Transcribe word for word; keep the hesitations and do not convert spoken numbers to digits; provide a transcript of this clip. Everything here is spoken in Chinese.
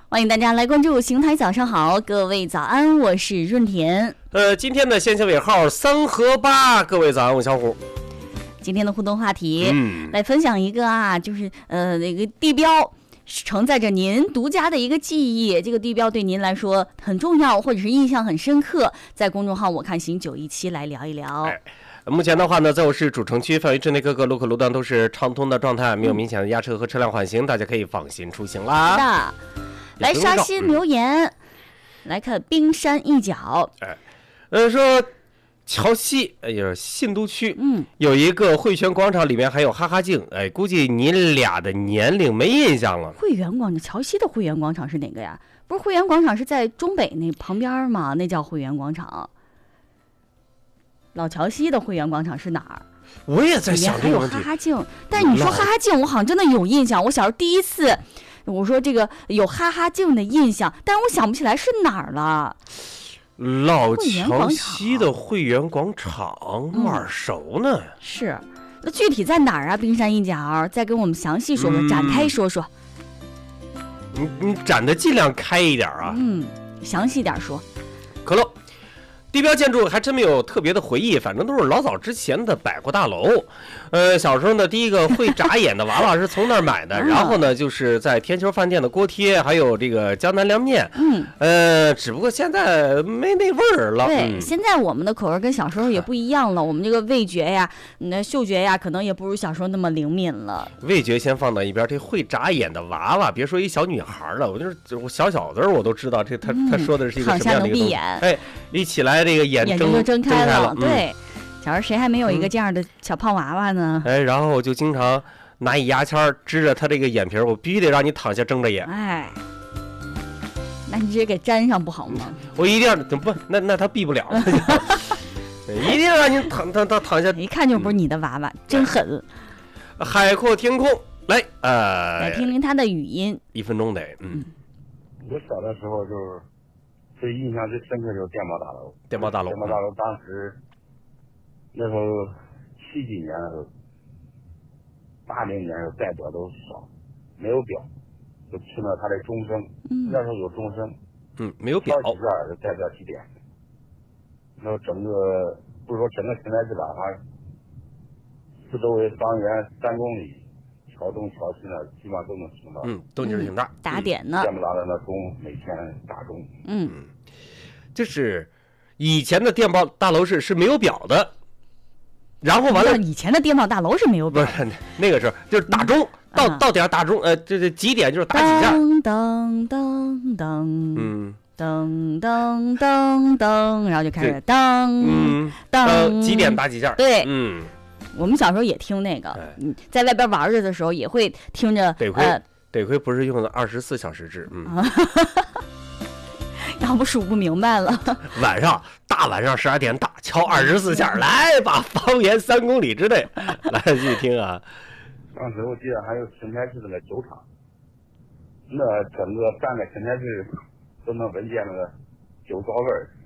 欢迎大家来关注邢台早上好，各位早安，我是润田。 呃，今天的线性尾号三和八，各位早安，我小虎。 今天的互动话题， 嗯， 来分享一个啊，就是呃那个地标承载着您独家的一个记忆，这个地标对您来说很重要，或者是印象很深刻，在公众号我看行九一七来聊一聊。 哎目前的话呢，在我市主城区范围之内，各个路口路段都是畅通的状态，没有明显的压车和车辆缓行，大家可以放心出行啦。 的，来刷新留言，嗯、来看冰山一角。 哎，呃，说桥西，哎呀，信都区， 嗯， 有一个汇泉广场，里面还有哈哈镜，哎，估计你俩的年龄没印象了。 汇源广场，桥西的汇源广场是哪个呀？不是汇源广场是在中北那旁边吗？那叫汇源广场。老桥西的汇源广场是哪儿？ 我也在想这个问题。 还有哈哈镜，但是你说哈哈镜，我好像真的有印象。我小时候第一次，我说这个有哈哈镜的印象，但是我想不起来是哪儿了。 老桥西的汇源广场，耳熟呢。 嗯、是，那具体在哪儿啊？冰山一角，再跟我们详细说说，嗯、展开说说。 你你展的尽量开一点啊。 嗯，详细点说。 可乐。地标建筑还真没有特别的回忆，反正都是老早之前的百货大楼。呃，小时候呢，第一个会眨眼的娃娃是从那儿买的，然后呢，就是在天球饭店的锅贴，还有这个江南凉面。 嗯， 呃，只不过现在没那味儿了。 对， 嗯、 现在我们的口味跟小时候也不一样了，我们这个味觉呀，那嗅觉呀，可能也不如小时候那么灵敏了。 味觉先放到一边，这会眨眼的娃娃，别说一小女孩了，我就是我小小子我都知道，这他、嗯、他说的是一个什么样的一个东西。哎，一起来。这个眼眼睛就睁开了， 开了对。 嗯、 小时候谁还没有一个这样的小胖娃娃呢？ 哎，然后我就经常拿一牙签支着他这个眼皮，我必须得让你躺下睁着眼。 哎，那你直接给粘上不好吗？ 我一定要不，那那他闭不了了。一定要让你躺躺躺躺下， 一看就不是你的娃娃，真狠。 海阔天空，来，呃， 来听听他的语音， 一分钟得，嗯。 我小的时候就是。最印象最深刻就是电报大楼， 电报大楼， 电报大楼当时那时候七几年的时候，八零年的时候代表都少，没有表，就听到他的钟声。嗯，那时候有钟声。 嗯，没有表。 几个就代表几点。然后整个不是说整个邢台市吧，它四周围方圆三公里，桥东桥西呢，基本上都能听到。 嗯，动静挺大。 打点呢。 电报大楼的钟每天打钟。 嗯。 就是以前的电报大楼是是没有表的，然后完了， 以前的电报大楼是没有表的， 不是那个时候就是打钟，嗯、到、啊、到点打钟，呃，这这几点就是打几下， 噔噔噔噔，嗯，噔噔噔噔，然后就开始噔， 嗯，噔，几点打几下， 对， 嗯， 我们小时候也听那个，嗯，在外边玩着的时候也会听着， 得亏、呃、得亏不是用的二十四小时制，嗯。 要不数不明白了。 晚上大晚上十二点打敲二十四下，来吧，方圆三公里之内，来继续听啊。 当时我记得还有邢台市那个酒厂，那整个半个邢台市都能闻见那个酒糟味儿。